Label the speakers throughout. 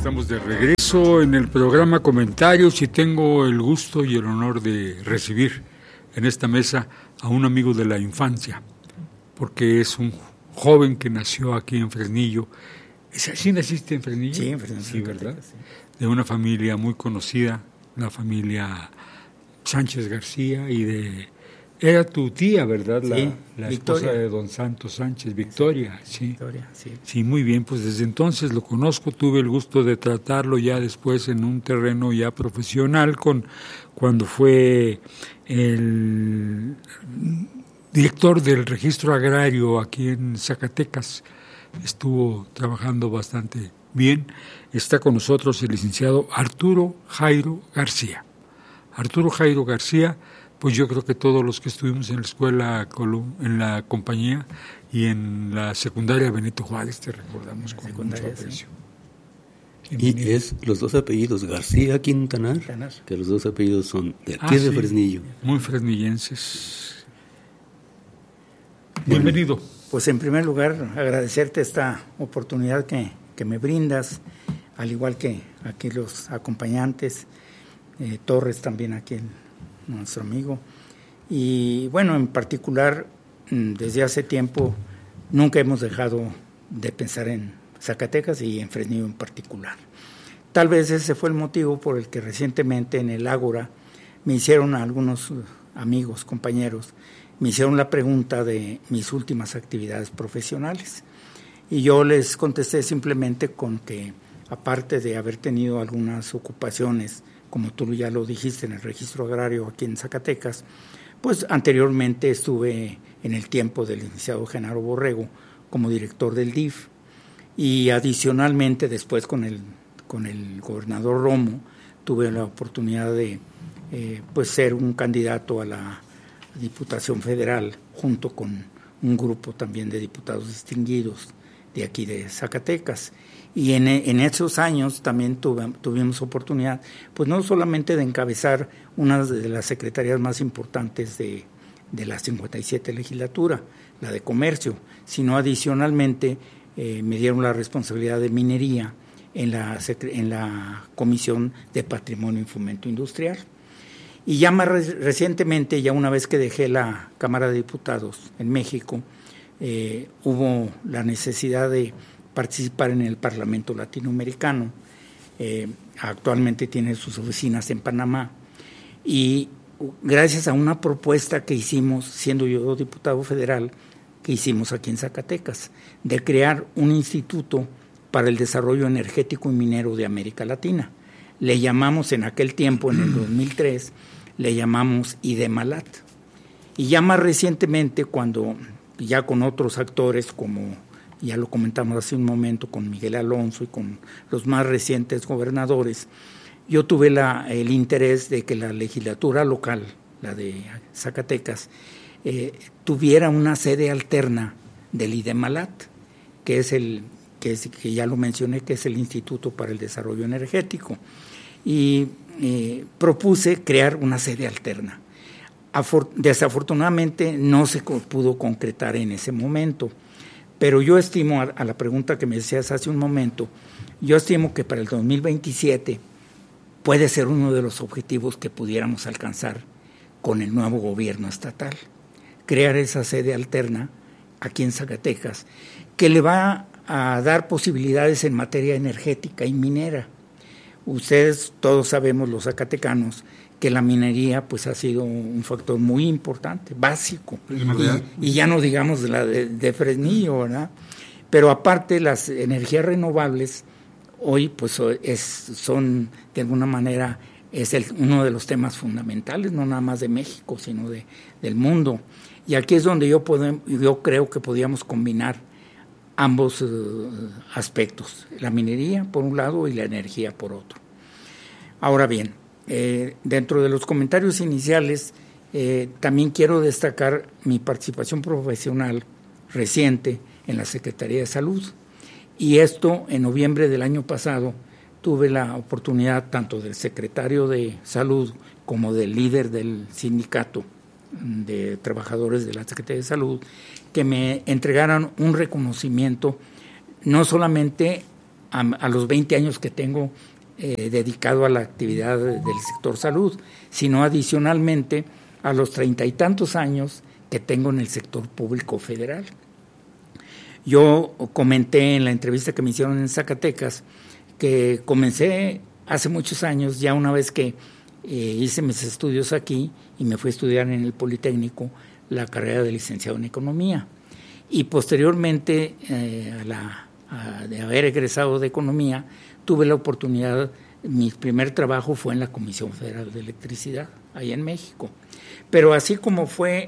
Speaker 1: Estamos de regreso en el programa Comentarios y tengo el gusto y el honor de recibir en esta mesa a un amigo de la infancia, porque es un joven que nació aquí en Fresnillo. ¿Sí naciste en Fresnillo?
Speaker 2: Sí, en Fresnillo.
Speaker 1: Sí, ¿verdad? Sí. De una familia muy conocida, la familia Sánchez García, y de... Era tu tía, ¿verdad?
Speaker 2: Sí,
Speaker 1: la
Speaker 2: Victoria.
Speaker 1: Esposa de don Santos Sánchez, Victoria, sí.
Speaker 2: Victoria, sí.
Speaker 1: Sí, muy bien, pues desde entonces lo conozco, tuve el gusto de tratarlo ya después en un terreno ya profesional, cuando fue el director del registro agrario aquí en Zacatecas. Estuvo trabajando bastante bien. Está con nosotros el licenciado Arturo Jairo García. Arturo Jairo García, pues yo creo que todos los que estuvimos en la escuela, en la compañía y en la secundaria Benito Juárez, te recordamos con mucho aprecio.
Speaker 3: Sí. Y es los dos apellidos, García Quintanar, que los dos apellidos son de aquí de Fresnillo.
Speaker 1: Muy fresnillenses. Bienvenido.
Speaker 2: Pues en primer lugar, agradecerte esta oportunidad que me brindas, al igual que aquí los acompañantes, Torres también aquí, nuestro amigo. Y bueno, en particular, desde hace tiempo nunca hemos dejado de pensar en Zacatecas y en Fresnillo en particular. Tal vez ese fue el motivo por el que recientemente en el Ágora me hicieron algunos amigos, compañeros, me hicieron la pregunta de mis últimas actividades profesionales. Y yo les contesté simplemente con que, aparte de haber tenido algunas ocupaciones, como tú ya lo dijiste, en el registro agrario aquí en Zacatecas, pues anteriormente estuve en el tiempo del licenciado Genaro Borrego como director del DIF, y adicionalmente después con el gobernador Romo tuve la oportunidad de pues ser un candidato a la Diputación Federal junto con un grupo también de diputados distinguidos de aquí de Zacatecas. Y en esos años también tuvimos oportunidad, pues no solamente de encabezar una de las secretarías más importantes de la 57 legislatura, la de Comercio, sino adicionalmente me dieron la responsabilidad de minería en la Comisión de Patrimonio y Fomento Industrial. Y ya más recientemente, ya una vez que dejé la Cámara de Diputados en México, hubo la necesidad de participar en el Parlamento Latinoamericano. Actualmente tiene sus oficinas en Panamá, y gracias a una propuesta que hicimos, siendo yo diputado federal, que hicimos aquí en Zacatecas, de crear un instituto para el desarrollo energético y minero de América Latina. Le llamamos en aquel tiempo, en el 2003, le llamamos IDEMALAT. Y ya más recientemente, cuando ya con otros actores, como ya lo comentamos hace un momento, con Miguel Alonso y con los más recientes gobernadores, yo tuve el interés de que la legislatura local, la de Zacatecas, tuviera una sede alterna del IDEMALAT, que ya lo mencioné, que es el Instituto para el Desarrollo Energético, y propuse crear una sede alterna. Desafortunadamente no se pudo concretar en ese momento, pero yo estimo, a la pregunta que me decías hace un momento, yo estimo que para el 2027 puede ser uno de los objetivos que pudiéramos alcanzar con el nuevo gobierno estatal, crear esa sede alterna aquí en Zacatecas, que le va a dar posibilidades en materia energética y minera. Ustedes todos sabemos, los zacatecanos, que la minería pues ha sido un factor muy importante, básico, y ya no digamos la de Fresnillo, ¿verdad? Pero aparte, las energías renovables hoy pues son de alguna manera uno de los temas fundamentales, no nada más de México, sino del mundo. Y aquí es donde yo creo que podíamos combinar ambos aspectos, la minería por un lado y la energía por otro. Ahora bien, dentro de los comentarios iniciales, también quiero destacar mi participación profesional reciente en la Secretaría de Salud. Y esto, en noviembre del año pasado, tuve la oportunidad tanto del secretario de Salud como del líder del sindicato de trabajadores de la Secretaría de Salud, que me entregaran un reconocimiento no solamente a los 20 años que tengo dedicado a la actividad del sector salud, sino adicionalmente a los 30 y tantos años que tengo en el sector público federal. Yo comenté en la entrevista que me hicieron en Zacatecas que comencé hace muchos años, ya una vez que hice mis estudios aquí y me fui a estudiar en el Politécnico la carrera de licenciado en Economía. Y posteriormente, de haber egresado de Economía, tuve la oportunidad, mi primer trabajo fue en la Comisión Federal de Electricidad, allá en México. Pero así como fue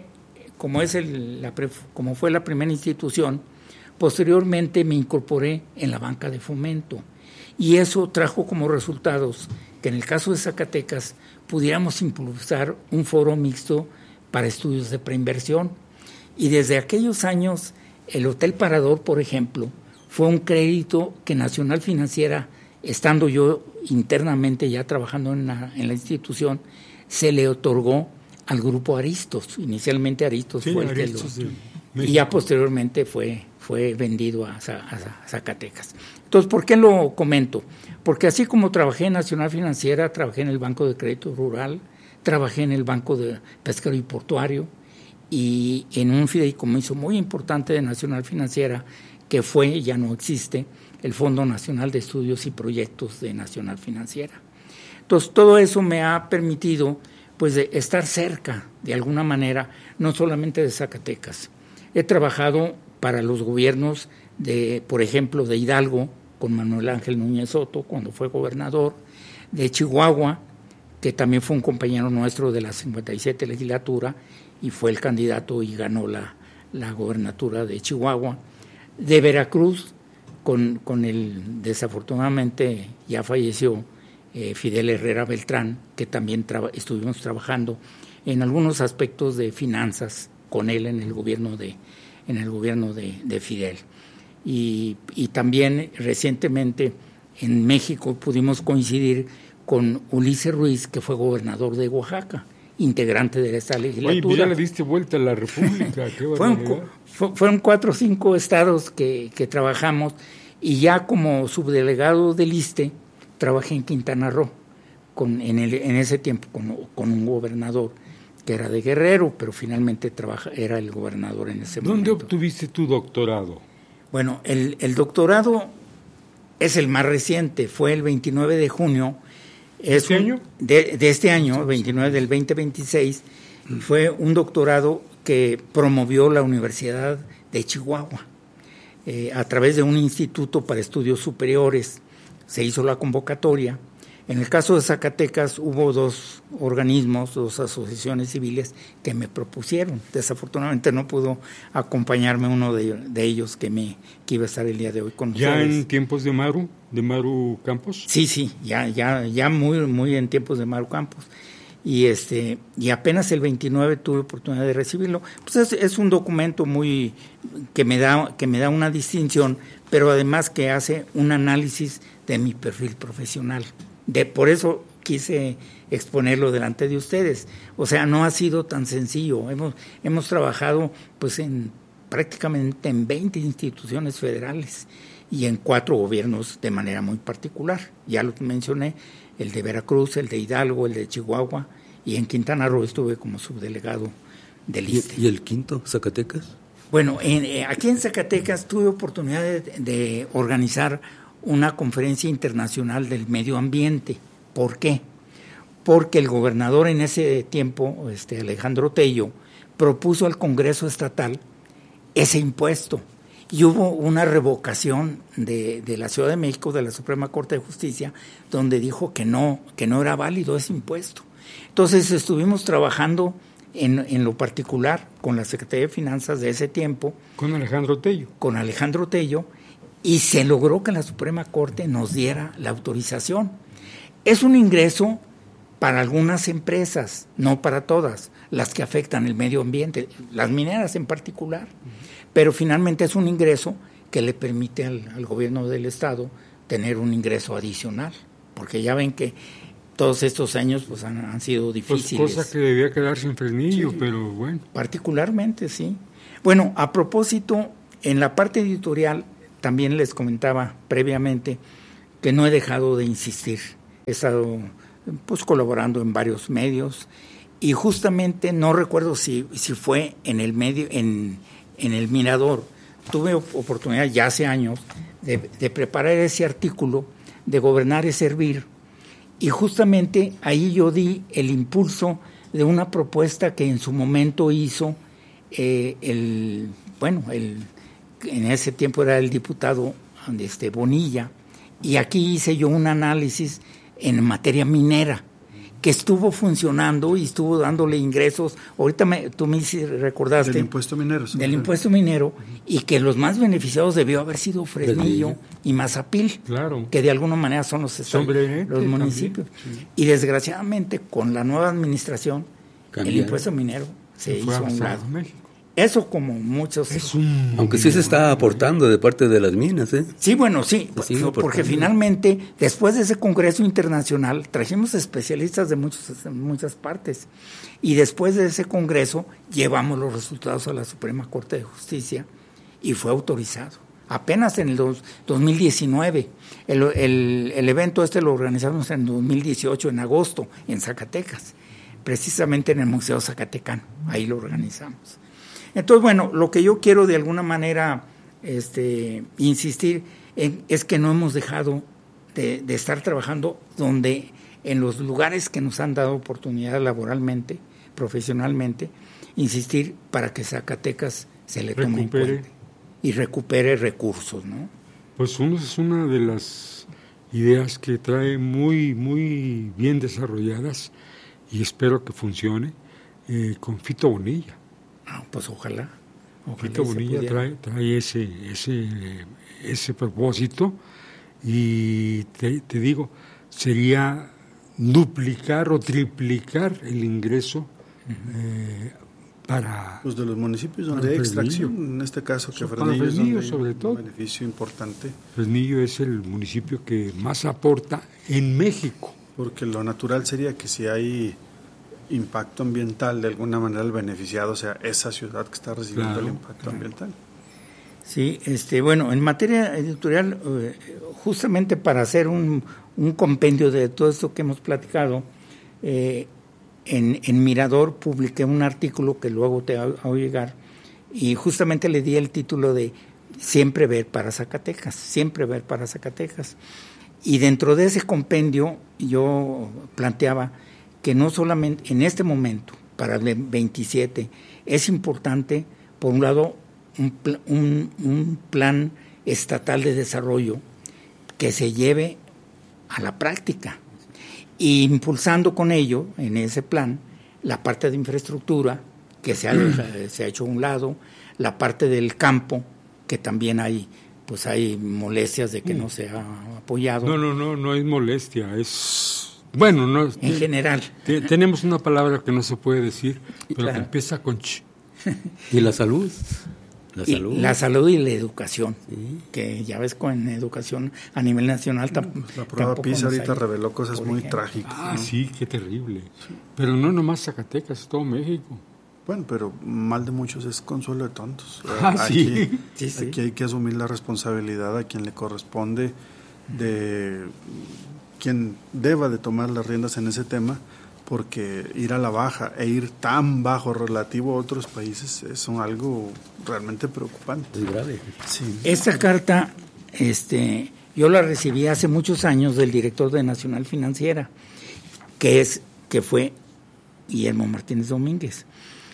Speaker 2: la primera institución, posteriormente me incorporé en la banca de fomento. Y eso trajo como resultados que en el caso de Zacatecas pudiéramos impulsar un foro mixto para estudios de preinversión. Y desde aquellos años, el Hotel Parador, por ejemplo, fue un crédito que Nacional Financiera, estando yo internamente ya trabajando en la institución, se le otorgó al grupo Aristos. Inicialmente Aristos fue el que y ya posteriormente fue vendido a Zacatecas. Entonces, ¿por qué lo comento? Porque así como trabajé en Nacional Financiera, trabajé en el Banco de Crédito Rural, trabajé en el Banco de Pesquero y Portuario y en un fideicomiso muy importante de Nacional Financiera que ya no existe, el Fondo Nacional de Estudios y Proyectos de Nacional Financiera. Entonces, todo eso me ha permitido pues de estar cerca, de alguna manera, no solamente de Zacatecas. He trabajado para los gobiernos por ejemplo, de Hidalgo, con Manuel Ángel Núñez Soto, cuando fue gobernador, de Chihuahua, que también fue un compañero nuestro de la 57 legislatura y fue el candidato y ganó la gobernatura de Chihuahua, de Veracruz, con el desafortunadamente ya falleció Fidel Herrera Beltrán, que también estuvimos trabajando en algunos aspectos de finanzas con él en el gobierno de Fidel. Y también recientemente en México pudimos coincdir con Ulises Ruiz, que fue gobernador de Oaxaca, integrante de esta legislatura.
Speaker 1: Oye, ya le diste vuelta a la República.
Speaker 2: Fueron 4 o 5 estados que trabajamos, y ya como subdelegado del ISSSTE trabajé en Quintana Roo, en ese tiempo con un gobernador que era de Guerrero, pero finalmente era el gobernador en ese momento.
Speaker 1: ¿Dónde obtuviste tu doctorado?
Speaker 2: Bueno, el doctorado es el más reciente, fue el 29 de junio.
Speaker 1: ¿Este año?
Speaker 2: De este año, 29 del 2026, fue un doctorado que promovió la Universidad de Chihuahua a través de un instituto para estudios superiores. Se hizo la convocatoria. En el caso de Zacatecas hubo 2 organismos, 2 asociaciones civiles que me propusieron. Desafortunadamente no pudo acompañarme uno de ellos que iba a estar el día de hoy con ustedes.
Speaker 1: ¿Ya en tiempos de Maru Campos?
Speaker 2: Sí, ya muy en tiempos de Maru Campos. Y apenas el 29 tuve oportunidad de recibirlo. Pues es un documento que me da una distinción, pero además que hace un análisis de mi perfil profesional. Por eso quise exponerlo delante de ustedes. O sea, no ha sido tan sencillo. Hemos trabajado pues prácticamente en 20 instituciones federales y en 4 gobiernos de manera muy particular. Ya lo mencioné, el de Veracruz, el de Hidalgo, el de Chihuahua, y en Quintana Roo estuve como subdelegado del ISSSTE.
Speaker 3: ¿Y el quinto, Zacatecas?
Speaker 2: Bueno, aquí en Zacatecas tuve oportunidad de organizar una conferencia internacional del medio ambiente. ¿Por qué? Porque el gobernador en ese tiempo, Alejandro Tello, propuso al Congreso Estatal ese impuesto y hubo una revocación de la Ciudad de México, de la Suprema Corte de Justicia, donde dijo que no era válido ese impuesto. Entonces estuvimos trabajando en lo particular con la Secretaría de Finanzas de ese tiempo.
Speaker 1: ¿Con Alejandro Tello?
Speaker 2: Con Alejandro Tello. Y se logró que la Suprema Corte nos diera la autorización. Es un ingreso para algunas empresas, no para todas, las que afectan el medio ambiente, las mineras en particular, pero finalmente es un ingreso que le permite al gobierno del Estado tener un ingreso adicional, porque ya ven que todos estos años pues han sido difíciles.
Speaker 1: Pues cosa que debía quedar sin frenillo, sí, pero bueno.
Speaker 2: Particularmente, sí. Bueno, a propósito, en la parte editorial también les comentaba previamente que no he dejado de insistir. He estado pues colaborando en varios medios y justamente no recuerdo si fue en el medio, en el Mirador. Tuve oportunidad ya hace años de preparar ese artículo de Gobernar es Servir, y justamente ahí yo di el impulso de una propuesta que en su momento hizo en ese tiempo era el diputado Bonilla, y aquí hice yo un análisis en materia minera que estuvo funcionando y estuvo dándole ingresos. Ahorita tú me recordaste
Speaker 4: del impuesto minero.
Speaker 2: Del impuesto minero, y que los más beneficiados debió haber sido Fresnillo y Mazapil,
Speaker 1: claro,
Speaker 2: que de alguna manera son los municipios. Sí. Y desgraciadamente con la nueva administración el impuesto minero se hizo a un lado. México. Eso como muchos...
Speaker 3: Aunque sí se está aportando de parte de las minas, ¿eh?
Speaker 2: Sí, bueno, sí, porque finalmente, después de ese congreso internacional, trajimos especialistas de muchas partes, y después de ese congreso llevamos los resultados a la Suprema Corte de Justicia y fue autorizado. Apenas en el 2019, el evento lo organizamos en 2018, en agosto, en Zacatecas, precisamente en el Museo Zacatecano, ahí lo organizamos. Entonces, bueno, lo que yo quiero de alguna manera insistir es que no hemos dejado de estar trabajando donde en los lugares que nos han dado oportunidad laboralmente, profesionalmente, insistir para que Zacatecas se le tome en cuenta y recupere recursos, ¿no?
Speaker 1: Pues es una de las ideas que trae muy, muy bien desarrolladas, y espero que funcione con Fito Bonilla.
Speaker 2: Pues ojalá
Speaker 1: Fito Bonilla trae ese propósito, y te digo, sería duplicar o triplicar el ingreso para
Speaker 4: los de los municipios donde hay extracción, en este caso que
Speaker 1: Fresnillo sobre todo.
Speaker 4: Un beneficio importante.
Speaker 1: Fresnillo es el municipio que más aporta en México.
Speaker 4: Porque lo natural sería que si hay impacto ambiental, de alguna manera el beneficiado sea esa ciudad que está recibiendo el impacto ambiental.
Speaker 2: Sí, bueno, en materia editorial, justamente para hacer un compendio de todo esto que hemos platicado, en Mirador publiqué un artículo que luego te hago llegar, y justamente le di el título de Siempre ver para Zacatecas, siempre ver para Zacatecas. Y dentro de ese compendio yo planteaba que no solamente en este momento, para el 27, es importante, por un lado, un plan estatal de desarrollo que se lleve a la práctica, e impulsando con ello, en ese plan, la parte de infraestructura, que se ha hecho a un lado, la parte del campo, que también hay molestias de que no se ha apoyado.
Speaker 1: No hay molestia, es... Bueno, no,
Speaker 2: en general.
Speaker 1: Tenemos una palabra que no se puede decir, pero que empieza con ch.
Speaker 3: ¿Y la salud?
Speaker 2: La salud y la educación, sí. Que ya ves, con educación a nivel nacional
Speaker 4: la prueba PISA ahorita reveló cosas muy trágicas.
Speaker 1: ¿no? Sí, qué terrible. Sí. Pero no nomás Zacatecas, es todo México.
Speaker 4: Bueno, pero mal de muchos es consuelo de tontos.
Speaker 1: Sí.
Speaker 4: Aquí hay que asumir la responsabilidad a quien le corresponde, de quien deba de tomar las riendas en ese tema, porque ir a la baja e ir tan bajo relativo a otros países es algo realmente preocupante.
Speaker 3: Es grave.
Speaker 2: Sí. Esta carta yo la recibí hace muchos años del director de Nacional Financiera, que fue Guillermo Martínez Domínguez.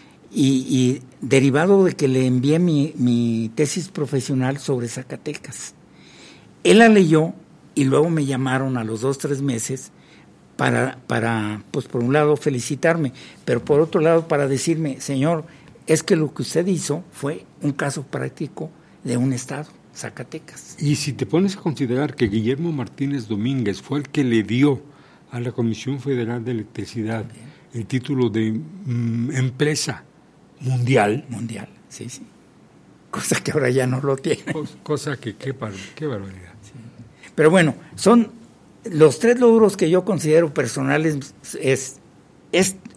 Speaker 2: Y derivado de que le envié mi tesis profesional sobre Zacatecas. Él la leyó y luego me llamaron a los 2-3 meses para, pues por un lado felicitarme, pero por otro lado para decirme, señor, es que lo que usted hizo fue un caso práctico de un estado, Zacatecas.
Speaker 1: Y si te pones a considerar que Guillermo Martínez Domínguez fue el que le dio a la Comisión Federal de Electricidad el título de empresa mundial,
Speaker 2: sí. Cosa que ahora ya no lo tiene.
Speaker 1: Cosa que qué barbaridad.
Speaker 2: Sí. Pero bueno, son los 3 logros que yo considero personales. Es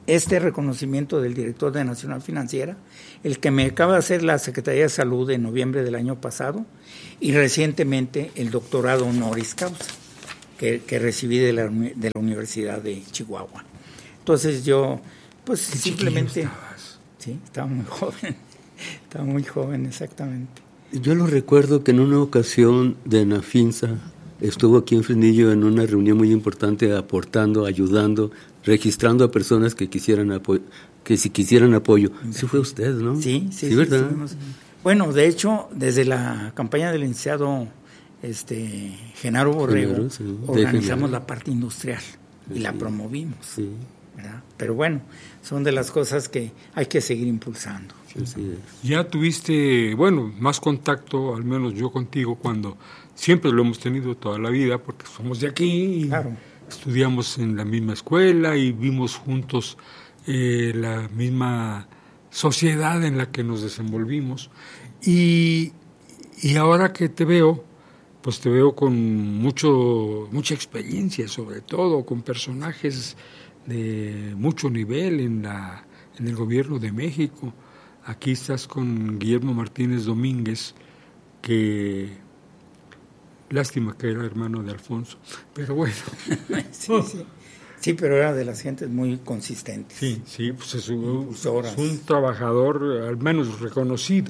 Speaker 2: este reconocimiento del director de Nacional Financiera, el que me acaba de hacer la Secretaría de Salud en noviembre del año pasado, y recientemente el doctorado honoris causa que recibí de la Universidad de Chihuahua. Entonces yo, pues simplemente... Sí, estaba muy joven, exactamente.
Speaker 3: Yo lo recuerdo que en una ocasión de Nafinsa estuvo aquí en Fresnillo en una reunión muy importante, aportando, ayudando, registrando a personas que quisieran apoyo. Sí fue usted, ¿no?
Speaker 2: Sí,
Speaker 3: ¿verdad?
Speaker 2: Bueno, de hecho, desde la campaña del licenciado Genaro Borrego, organizamos la parte industrial y la promovimos, ¿verdad? Pero bueno, son de las cosas que hay que seguir impulsando.
Speaker 1: Ya tuviste, más contacto, al menos yo contigo, cuando siempre lo hemos tenido toda la vida, porque somos de aquí y estudiamos en la misma escuela y vimos juntos la misma sociedad en la que nos desenvolvimos. Y ahora que te veo, pues te veo con mucha experiencia, sobre todo con personajes de mucho nivel en el gobierno de México. Aquí estás con Guillermo Martínez Domínguez, que lástima que era hermano de Alfonso, pero bueno.
Speaker 2: Sí, pero era de las gentes muy consistentes.
Speaker 1: Sí, pues es un trabajador, al menos reconocido.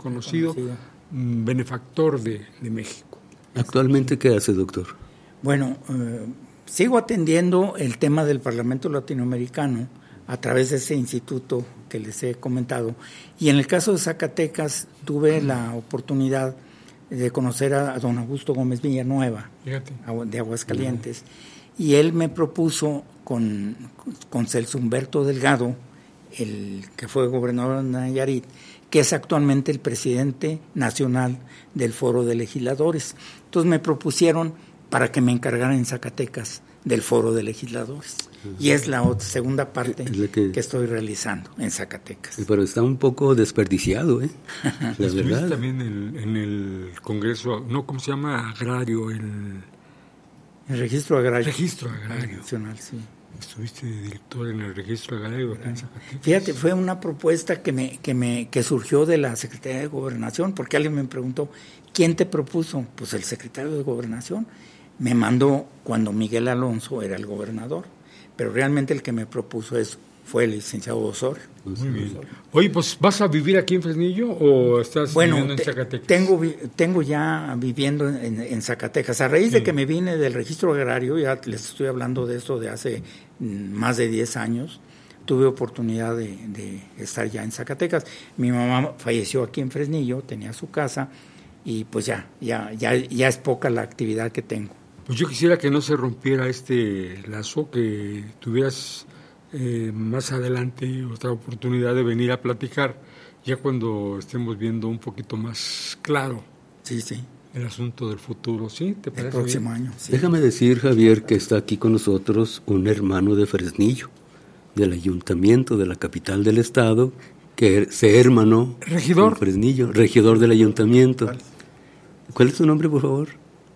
Speaker 1: Benefactor de México.
Speaker 3: ¿Actualmente qué hace, doctor?
Speaker 2: Bueno, sigo atendiendo el tema del Parlamento Latinoamericano a través de ese instituto que les he comentado. Y en el caso de Zacatecas tuve la oportunidad de conocer a don Augusto Gómez Villanueva, de Aguascalientes, y él me propuso con Celso Humberto Delgado, el que fue gobernador de Nayarit, que es actualmente el presidente nacional del Foro de Legisladores. Entonces me propusieron para que me encargara en Zacatecas del Foro de Legisladores. Y es la segunda parte que estoy realizando en Zacatecas.
Speaker 3: Pero está un poco desperdiciado, ¿eh? La verdad.
Speaker 1: También en el Congreso, ¿no? ¿Cómo se llama? Agrario, el
Speaker 2: Registro Agrario.
Speaker 1: Registro Agrario.
Speaker 2: Nacional, sí.
Speaker 1: Estuviste director en el Registro Agrario acá en Zacatecas.
Speaker 2: Fíjate, fue una propuesta que surgió de la Secretaría de Gobernación, porque alguien me preguntó, ¿quién te propuso? Pues el secretario de Gobernación. Me mandó cuando Miguel Alonso era el gobernador, pero realmente el que me propuso eso fue el licenciado Osorio.
Speaker 1: Muy bien. Oye, pues, ¿vas a vivir aquí en Fresnillo o estás viviendo en Zacatecas?
Speaker 2: Tengo ya viviendo en Zacatecas. A raíz de que me vine del Registro Agrario, ya les estoy hablando de esto de hace más de 10 años, tuve oportunidad de estar ya en Zacatecas. Mi mamá falleció aquí en Fresnillo, tenía su casa, y pues ya es poca la actividad que tengo.
Speaker 1: Pues yo quisiera que no se rompiera este lazo, que tuvieras más adelante otra oportunidad de venir a platicar, ya cuando estemos viendo un poquito más claro el asunto del futuro. ¿Sí? ¿Te parece?
Speaker 2: El próximo año. Sí.
Speaker 3: Déjame decir, Javier, que está aquí con nosotros un hermano de Fresnillo, del ayuntamiento de la capital del estado, que se hermanó
Speaker 1: ¿Regidor?
Speaker 3: con Fresnillo, regidor del ayuntamiento. ¿Cuál es tu nombre, por favor?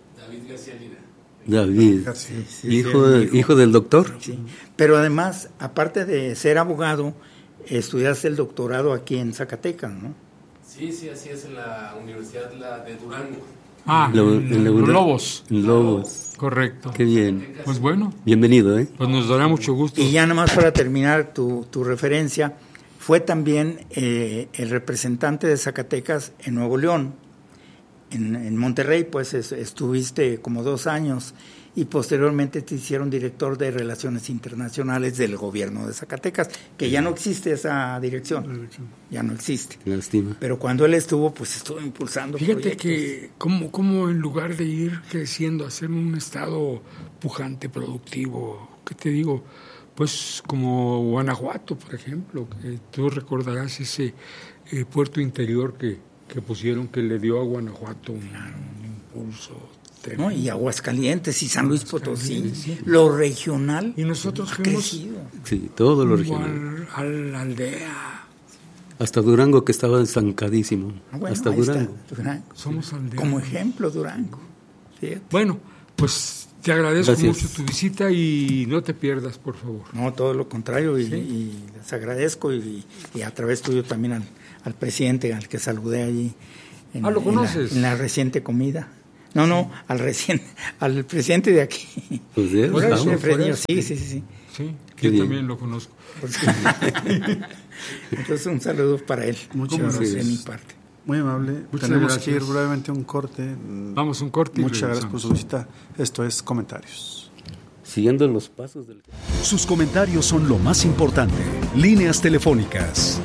Speaker 3: David, hijo del doctor.
Speaker 2: Sí. Pero además, aparte de ser abogado, estudiaste el doctorado aquí en Zacatecas, ¿no?
Speaker 5: Sí, así es, en la Universidad de Durango.
Speaker 1: En Lobos.
Speaker 3: En Lobos.
Speaker 1: Correcto.
Speaker 3: Qué bien.
Speaker 1: Pues bueno.
Speaker 3: Bienvenido, ¿eh?
Speaker 1: Pues nos dará mucho gusto.
Speaker 2: Y ya nada más para terminar tu referencia, fue también el representante de Zacatecas en Nuevo León. En Monterrey, pues estuviste como 2 años y posteriormente te hicieron director de Relaciones Internacionales del gobierno de Zacatecas, que ya no existe esa dirección, ya no existe.
Speaker 3: Lástima.
Speaker 2: Pero cuando él estuvo, pues estuvo impulsando
Speaker 1: Fíjate
Speaker 2: proyectos.
Speaker 1: que como en lugar de ir creciendo a ser un estado pujante, productivo, ¿qué te digo? Pues como Guanajuato, por ejemplo, que tú recordarás ese puerto interior que pusieron, que le dio a Guanajuato un impulso tremendo.
Speaker 2: ¿No? Y Aguascalientes y San Luis Potosí, lo regional.
Speaker 1: Y nosotros
Speaker 2: fuimos
Speaker 1: crecido.
Speaker 3: Sí, todo lo regional.
Speaker 1: A la aldea.
Speaker 3: Hasta Durango, que estaba estancadísimo.
Speaker 2: Bueno,
Speaker 3: hasta Durango.
Speaker 2: Durango.
Speaker 1: Somos aldea.
Speaker 2: Como ejemplo, Durango. Fíjate.
Speaker 1: Bueno, pues Te agradezco
Speaker 3: Gracias.
Speaker 1: mucho tu visita y no te pierdas, por favor.
Speaker 2: No, todo lo contrario, y les agradezco, y a través tuyo también al presidente, al que saludé allí.
Speaker 1: ¿Lo conoces?
Speaker 2: En la reciente comida. No, al presidente de aquí.
Speaker 3: Pues bien,
Speaker 1: Por eso,
Speaker 3: vamos.
Speaker 1: por eso.
Speaker 2: Sí.
Speaker 1: Sí,
Speaker 3: Qué
Speaker 1: yo
Speaker 3: bien.
Speaker 1: también lo conozco.
Speaker 2: Entonces, un saludo para él.
Speaker 4: Muchas
Speaker 2: gracias de
Speaker 4: gracias.
Speaker 2: mi parte.
Speaker 4: Muy amable.
Speaker 1: Muchas
Speaker 4: Tenemos
Speaker 1: gracias.
Speaker 4: que ir brevemente a un corte.
Speaker 1: Vamos a un corte y
Speaker 4: Muchas gracias por
Speaker 1: regresamos.
Speaker 4: su visita. Esto es Comentarios.
Speaker 3: Siguiendo los pasos del...
Speaker 6: Sus comentarios son lo más importante. Líneas telefónicas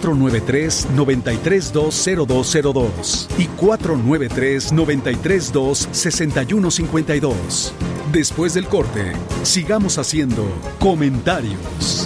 Speaker 6: 493-9320202 y 493-932-6152. Después del corte, sigamos haciendo comentarios.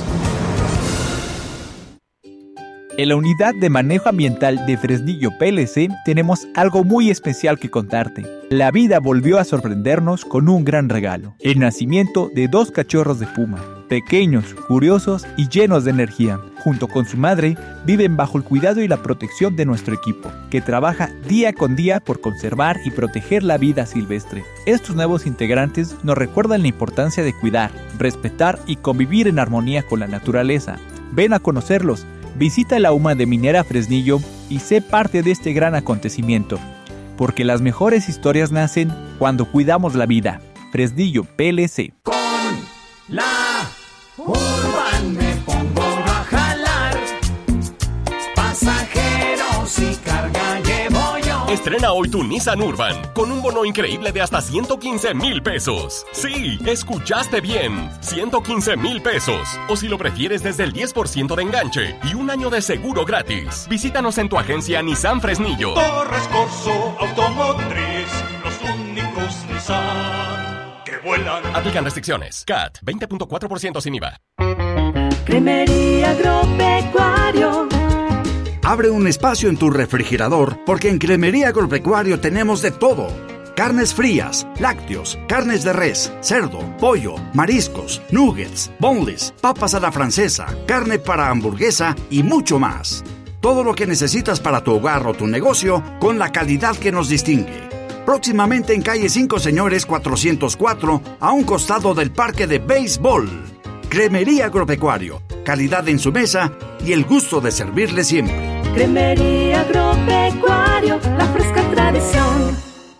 Speaker 7: En la Unidad de Manejo Ambiental de Fresnillo PLC tenemos algo muy especial que contarte. La vida volvió a sorprendernos con un gran regalo: el nacimiento de 2 cachorros de puma, pequeños, curiosos y llenos de energía. Junto con su madre, viven bajo el cuidado y la protección de nuestro equipo, que trabaja día con día por conservar y proteger la vida silvestre. Estos nuevos integrantes nos recuerdan la importancia de cuidar, respetar y convivir en armonía con la naturaleza. Ven a conocerlos. Visita la UMA de Minera Fresnillo y sé parte de este gran acontecimiento, porque las mejores historias nacen cuando cuidamos la vida. Fresnillo PLC.
Speaker 8: Con la Urban me pongo yo a jalar, pasajeros y carga llevo yo.
Speaker 9: Estrena hoy tu Nissan Urban con un bono increíble de hasta 115,000 pesos. Sí, escuchaste bien, 115,000 pesos. O si lo prefieres, desde el 10% de enganche y un año de seguro gratis. Visítanos en tu agencia Nissan Fresnillo.
Speaker 10: Torres Corso Automotriz, los únicos Nissan que vuelan.
Speaker 9: Aplican restricciones. CAT 20.4% sin IVA.
Speaker 11: Cremería Agropecuario.
Speaker 12: Abre un espacio en tu refrigerador, porque en Cremería Agropecuario tenemos de todo. Carnes frías, lácteos, carnes de res, cerdo, pollo, mariscos, nuggets, boneless, papas a la francesa, carne para hamburguesa y mucho más. Todo lo que necesitas para tu hogar o tu negocio con la calidad que nos distingue. Próximamente en calle 5 Señores 404, a un costado del parque de béisbol. Cremería Agropecuario, calidad en su mesa y el gusto de servirle siempre.
Speaker 11: Cremería Agropecuario, la fresca tradición.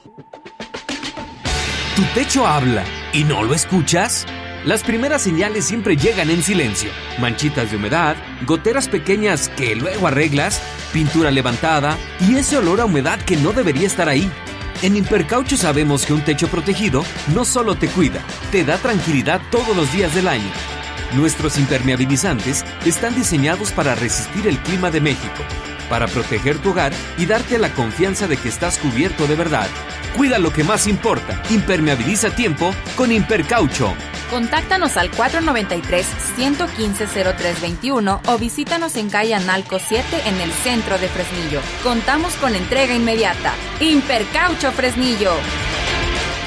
Speaker 13: ¿Tu techo habla y no lo escuchas? Las primeras señales siempre llegan en silencio. Manchitas de humedad, goteras pequeñas que luego arreglas, pintura levantada y ese olor a humedad que no debería estar ahí. En Impercaucho sabemos que un techo protegido no solo te cuida, te da tranquilidad todos los días del año. Nuestros impermeabilizantes están diseñados para resistir el clima de México, para proteger tu hogar y darte la confianza de que estás cubierto de verdad. Cuida lo que más importa. Impermeabiliza a tiempo con Impercaucho.
Speaker 14: Contáctanos al 493-115-0321 o visítanos en calle Analco 7 en el centro de Fresnillo. Contamos con entrega inmediata. Impercaucho Fresnillo.